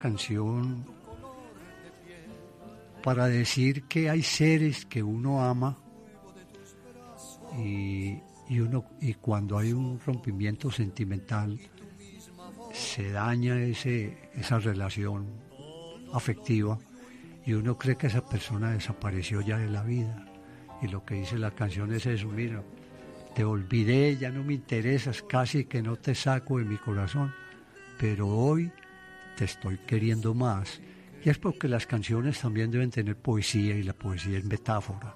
Canción para decir que hay seres que uno ama y cuando hay un rompimiento sentimental se daña esa relación afectiva y uno cree que esa persona desapareció ya de la vida, y lo que dice la canción es eso: mira, te olvidé, ya no me interesas, casi que no te saco de mi corazón, pero hoy te estoy queriendo más. Y es porque las canciones también deben tener poesía, y la poesía es metáfora.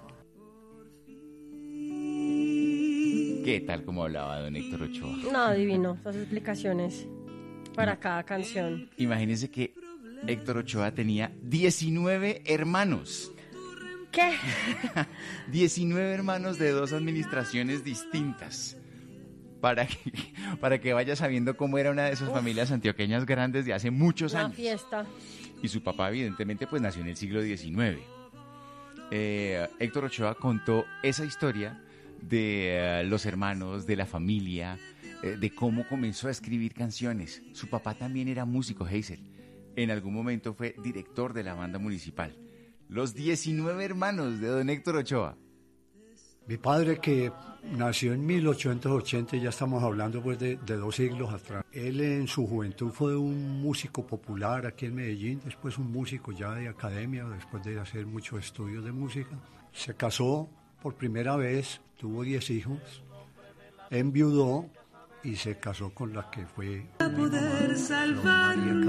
¿Qué tal como hablaba don Héctor Ochoa? No, divino, esas explicaciones para cada canción. Imagínense que Héctor Ochoa tenía 19 hermanos. ¿Qué? 19 hermanos de 2 administraciones distintas. Para que vaya sabiendo cómo era una de esas familias antioqueñas grandes de hace muchos años. Una fiesta. Y su papá, evidentemente, pues nació en el siglo XIX. Héctor Ochoa contó esa historia de los hermanos, de la familia, de cómo comenzó a escribir canciones. Su papá también era músico, Hazel. En algún momento fue director de la banda municipal. Los 19 hermanos de don Héctor Ochoa. Mi padre, que nació en 1880, ya estamos hablando pues de 2 siglos atrás. Él en su juventud fue un músico popular aquí en Medellín, después un músico ya de academia, después de hacer muchos estudios de música. Se casó por primera vez, tuvo 10 hijos, enviudó y se casó con la que fue poder salvarme,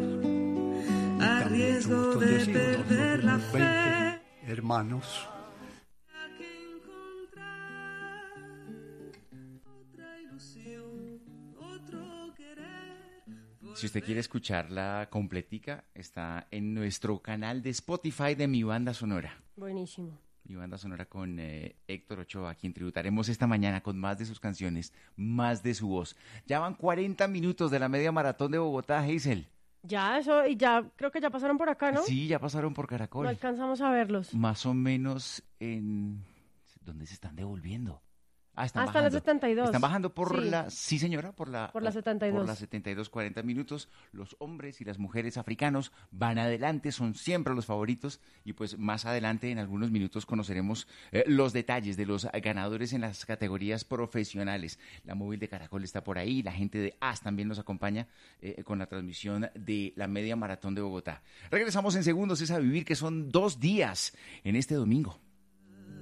a riesgo de perder la fe. 20 hermanos. Si usted quiere escucharla completica, está en nuestro canal de Spotify de Mi Banda Sonora. Buenísimo. Mi Banda Sonora con Héctor Ochoa, a quien tributaremos esta mañana con más de sus canciones, más de su voz. Ya van 40 minutos de la media maratón de Bogotá, Hazel. Ya eso, y ya creo que ya pasaron por acá, ¿no? Sí, ya pasaron por Caracol. No alcanzamos a verlos. Más o menos en... ¿Dónde se están devolviendo? Están hasta bajando. las 72. Están bajando por sí. Sí señora, por la 72. Por las 72, 40 minutos. Los hombres y las mujeres africanos van adelante, son siempre los favoritos, y pues más adelante en algunos minutos conoceremos los detalles de los ganadores en las categorías profesionales. La móvil de Caracol está por ahí, la gente de AS también nos acompaña con la transmisión de la media maratón de Bogotá. Regresamos en segundos, es a vivir, que son 2 días en este domingo.